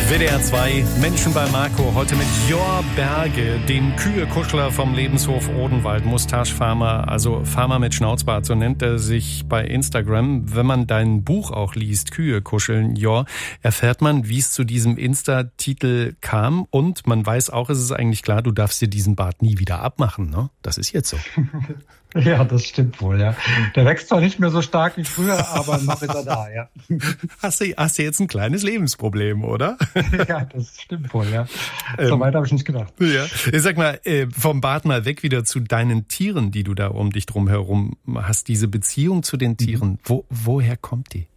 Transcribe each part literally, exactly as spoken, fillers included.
W D R zwei, Menschen bei Marco, heute mit Jor Berge, dem Kühe-Kuschler vom Lebenshof Odenwald, Mustache-Farmer, also Farmer mit Schnauzbart, so nennt er sich bei Instagram. Wenn man dein Buch auch liest, Kühe kuscheln, Jor, erfährt man, wie es zu diesem Insta-Titel kam, und man weiß auch, es ist eigentlich klar, du darfst dir diesen Bart nie wieder abmachen, ne? Das ist jetzt so. Ja, das stimmt wohl, ja. Der wächst zwar nicht mehr so stark wie früher, aber noch ist er da, ja. Hast du, hast du jetzt ein kleines Lebensproblem, oder? Ja, das stimmt wohl, ja. So weit habe ich nicht gedacht. Ja. Sag mal, vom Bart mal weg wieder zu deinen Tieren, die du da um dich drum herum hast. Diese Beziehung zu den Tieren, mhm. wo, woher kommt die?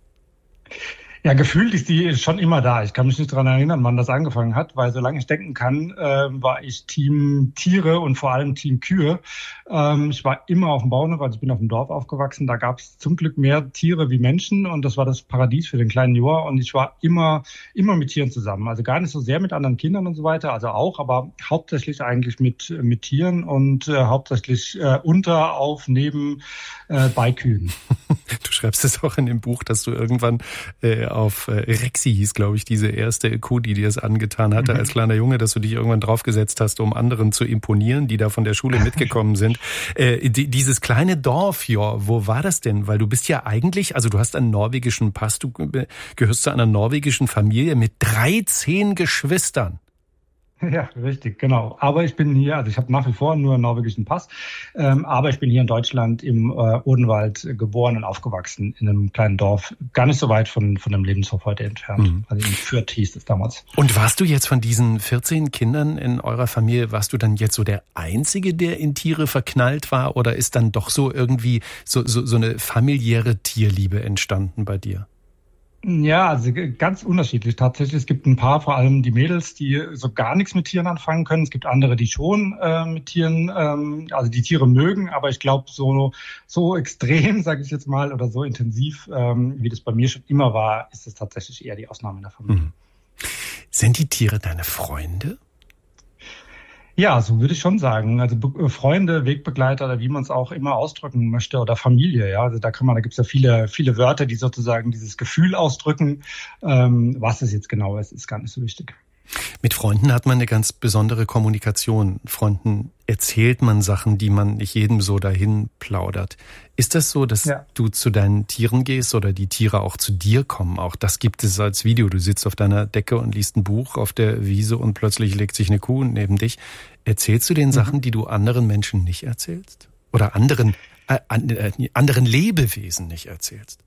Ja, gefühlt ist die schon immer da. Ich kann mich nicht daran erinnern, wann das angefangen hat, weil solange ich denken kann, äh, war ich Team Tiere und vor allem Team Kühe. Ähm, ich war immer auf dem Bauernhof, also ich bin auf dem Dorf aufgewachsen. Da gab es zum Glück mehr Tiere wie Menschen und das war das Paradies für den kleinen Jor. Und ich war immer immer mit Tieren zusammen. Also gar nicht so sehr mit anderen Kindern und so weiter, also auch, aber hauptsächlich eigentlich mit mit Tieren und äh, hauptsächlich äh, unter, auf, neben, äh, bei Kühen. Du schreibst es auch in dem Buch, dass du irgendwann äh, auf äh, Rexi hieß, glaube ich, diese erste Kuh, die dir es angetan hatte mhm. als kleiner Junge, dass du dich irgendwann draufgesetzt hast, um anderen zu imponieren, die da von der Schule mitgekommen sind. Äh, die, dieses kleine Dorf, ja, wo war das denn? Weil du bist ja eigentlich, also du hast einen norwegischen Pass, du gehörst zu einer norwegischen Familie mit dreizehn Geschwistern. Ja, richtig, genau. Aber ich bin hier, also ich habe nach wie vor nur einen norwegischen Pass, ähm, aber ich bin hier in Deutschland im äh, Odenwald geboren und aufgewachsen, in einem kleinen Dorf, gar nicht so weit von von dem Lebenshof heute entfernt. Mhm. Also in Fürth hieß es damals. Und warst du jetzt von diesen vierzehn Kindern in eurer Familie, warst du dann jetzt so der Einzige, der in Tiere verknallt war, oder ist dann doch so irgendwie so so, so eine familiäre Tierliebe entstanden bei dir? Ja, also ganz unterschiedlich tatsächlich. Es gibt ein paar, vor allem die Mädels, die so gar nichts mit Tieren anfangen können. Es gibt andere, die schon äh, mit Tieren, ähm, also die Tiere mögen. Aber ich glaube, so so extrem, sage ich jetzt mal, oder so intensiv, ähm, wie das bei mir schon immer war, ist es tatsächlich eher die Ausnahme in der Familie. Mhm. Sind die Tiere deine Freunde? Ja, so würde ich schon sagen. Also Freunde, Wegbegleiter, oder wie man es auch immer ausdrücken möchte, oder Familie. Ja, also da kann man, da gibt es ja viele, viele Wörter, die sozusagen dieses Gefühl ausdrücken. Ähm, was es jetzt genau ist, ist gar nicht so wichtig. Mit Freunden hat man eine ganz besondere Kommunikation. Freunden erzählt man Sachen, die man nicht jedem so dahin plaudert. Ist das so, dass ja. du zu deinen Tieren gehst oder die Tiere auch zu dir kommen? Auch das gibt es als Video. Du sitzt auf deiner Decke und liest ein Buch auf der Wiese und plötzlich legt sich eine Kuh neben dich. Erzählst du den mhm. Sachen, die du anderen Menschen nicht erzählst? Oder anderen, äh, anderen Lebewesen nicht erzählst?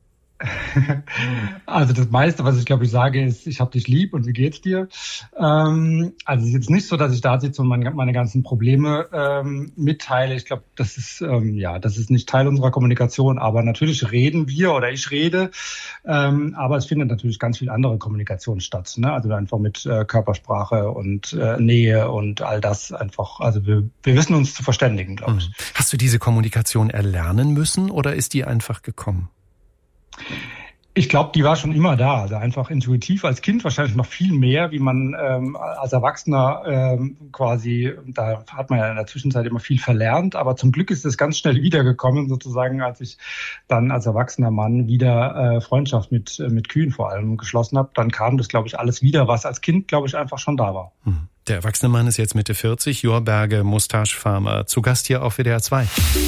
Also das meiste, was ich glaube ich sage, ist, ich habe dich lieb und wie geht's dir? Ähm, also es ist jetzt nicht so, dass ich da sitze und meine, meine ganzen Probleme ähm, mitteile. Ich glaube, das ist ähm, ja, das ist nicht Teil unserer Kommunikation. Aber natürlich reden wir oder ich rede. Ähm, aber es findet natürlich ganz viel andere Kommunikation statt. Ne? Also einfach mit äh, Körpersprache und äh, Nähe und all das einfach. Also wir, wir wissen uns zu verständigen, glaube ich. Hast du diese Kommunikation erlernen müssen oder ist die einfach gekommen? Ich glaube, die war schon immer da, also einfach intuitiv, als Kind wahrscheinlich noch viel mehr, wie man ähm, als Erwachsener ähm, quasi, da hat man ja in der Zwischenzeit immer viel verlernt, aber zum Glück ist es ganz schnell wiedergekommen, sozusagen, als ich dann als erwachsener Mann wieder äh, Freundschaft mit mit Kühen vor allem geschlossen habe, dann kam das, glaube ich, alles wieder, was als Kind, glaube ich, einfach schon da war. Der erwachsene Mann ist jetzt Mitte vierzig, Jor Berge, Mustache-Farmer, zu Gast hier auf W D R zwei.